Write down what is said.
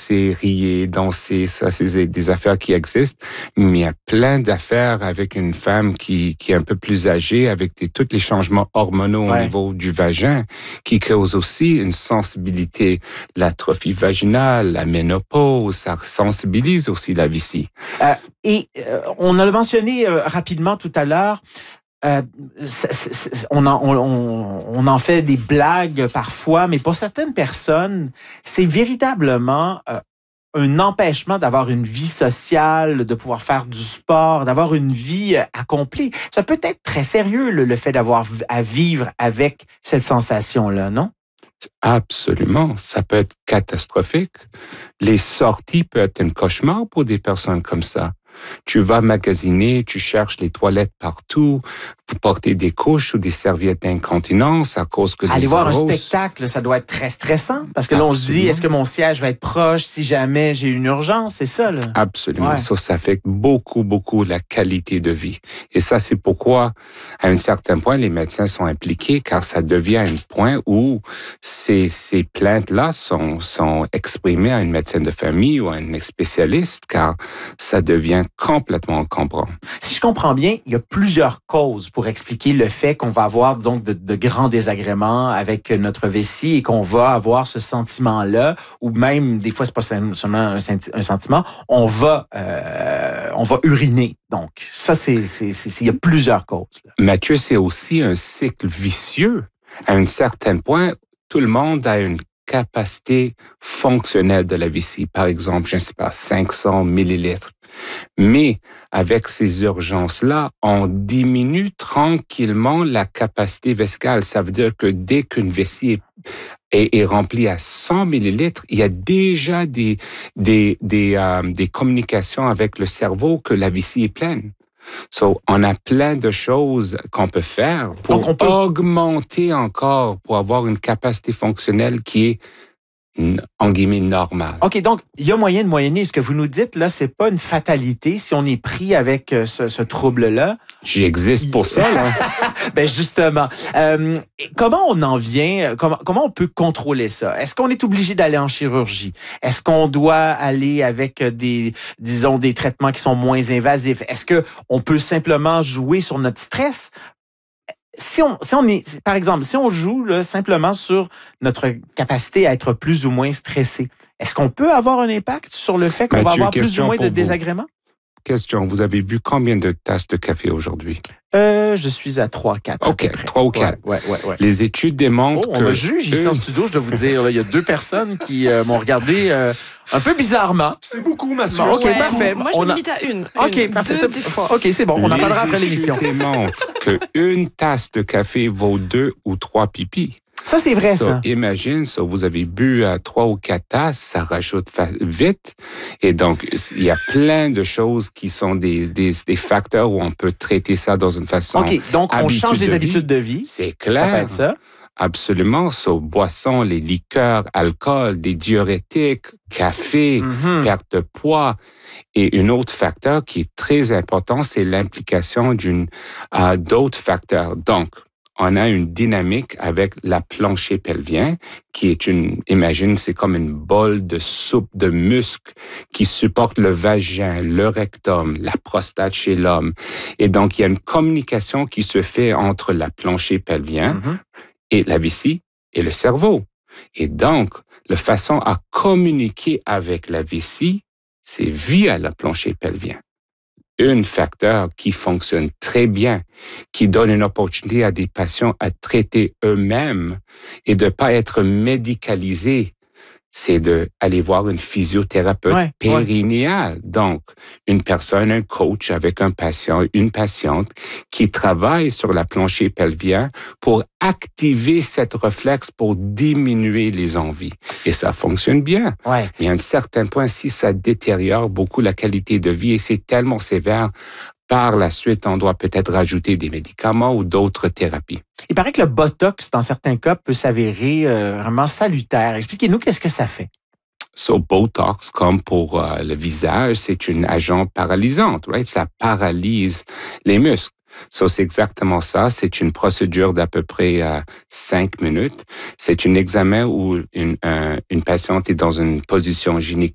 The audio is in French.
pousser, rier, danser, ça, c'est des affaires qui existent. Mais il y a plein d'affaires avec une femme qui est un peu plus âgée, avec tous les changements hormonaux au niveau du vagin, qui causent aussi une sensibilité. L'atrophie vaginale, la ménopause, ça sensibilise aussi la vessie. On a mentionné rapidement tout à l'heure, on en fait des blagues parfois, mais pour certaines personnes, c'est véritablement un empêchement d'avoir une vie sociale, de pouvoir faire du sport, d'avoir une vie accomplie. Ça peut être très sérieux, le fait d'avoir à vivre avec cette sensation-là, non? Absolument. Ça peut être catastrophique. Les sorties peuvent être un cauchemar pour des personnes comme ça. Tu vas magasiner, tu cherches les toilettes partout, vous portez des couches ou des serviettes d'incontinence à cause que aller voir un spectacle, ça doit être très stressant parce que là, on se dit, est-ce que mon siège va être proche si jamais j'ai une urgence? C'est ça, là? Absolument. Ouais. Ça affecte beaucoup, beaucoup la qualité de vie. Et ça, c'est pourquoi, à un certain point, les médecins sont impliqués car ça devient un point où ces plaintes-là sont exprimées à une médecin de famille ou à un spécialiste car ça devient complètement encombrant. Si je comprends bien, il y a plusieurs causes pour expliquer le fait qu'on va avoir donc de grands désagréments avec notre vessie et qu'on va avoir ce sentiment-là, ou même, des fois, c'est pas seulement un sentiment, on va uriner. Donc, ça, il y a plusieurs causes. Là. Mathieu, c'est aussi un cycle vicieux. À un certain point, tout le monde a une capacité fonctionnelle de la vessie. Par exemple, je ne sais pas, 500 millilitres. Mais avec ces urgences-là, on diminue tranquillement la capacité vesicale. Ça veut dire que dès qu'une vessie est remplie à 100 millilitres, il y a déjà des communications avec le cerveau que la vessie est pleine. So, on a plein de choses qu'on peut faire pour augmenter encore, pour avoir une capacité fonctionnelle qui est en guillemets normale. OK, donc il y a moyen de moyenner. Ce que vous nous dites, là, c'est pas une fatalité si on est pris avec ce trouble-là. J'existe pour ça, là. Ben justement. Comment on en vient? Comment on peut contrôler ça? Est-ce qu'on est obligé d'aller en chirurgie? Est-ce qu'on doit aller avec des traitements qui sont moins invasifs? Est-ce qu'on peut simplement jouer sur notre stress? Si on est, par exemple, si on joue là, simplement sur notre capacité à être plus ou moins stressé, est-ce qu'on peut avoir un impact sur le fait qu'on va avoir plus ou moins de désagréments? Question, vous avez bu combien de tasses de café aujourd'hui? Je suis à 3-4. OK, 3 ou 4. Ouais. Les études démontrent on me juge ici en studio, je dois vous dire. Là, il y a 2 personnes qui m'ont regardé un peu bizarrement. C'est beaucoup, Mathieu. Bon, OK, parfait. Moi, je me limite à une. OK, parfait. 2 des fois. OK, c'est bon. On en parlera après l'émission. Les études démontrent qu'une tasse de café vaut 2 ou 3 pipis. Ça, c'est vrai, ça. Imagine, vous avez bu 3 ou 4 tasses, ça rajoute vite. Et donc, il y a plein de choses qui sont des facteurs où on peut traiter ça dans une façon OK, donc on change les habitudes de vie. C'est clair. Ça peut être ça. Absolument. Boissons, les liqueurs, alcool, des diurétiques, café, perte de poids. Et un autre facteur qui est très important, c'est l'implication d'autres facteurs. Donc, on a une dynamique avec la plancher pelvien, qui est imagine, c'est comme une bol de soupe de muscles qui supporte le vagin, le rectum, la prostate chez l'homme. Et donc, il y a une communication qui se fait entre la plancher pelvien et la vessie et le cerveau. Et donc, la façon à communiquer avec la vessie, c'est via la plancher pelvien. Un facteur qui fonctionne très bien, qui donne une opportunité à des patients à traiter eux-mêmes et de ne pas être médicalisés, c'est d'aller voir une physiothérapeute périnéale. Donc, une personne, un coach avec un patient, une patiente qui travaille sur la plancher pelvien pour activer cette réflexe pour diminuer les envies. Et ça fonctionne bien. Ouais. Mais à un certain point, si ça détériore beaucoup la qualité de vie et c'est tellement sévère, par la suite, on doit peut-être rajouter des médicaments ou d'autres thérapies. Il paraît que le Botox, dans certains cas, peut s'avérer vraiment salutaire. Expliquez-nous qu'est-ce que ça fait. Botox, comme pour le visage, c'est un agent paralysant, right? Ça paralyse les muscles. C'est exactement ça. C'est une procédure d'à peu près 5 minutes. C'est un examen où une patiente est dans une position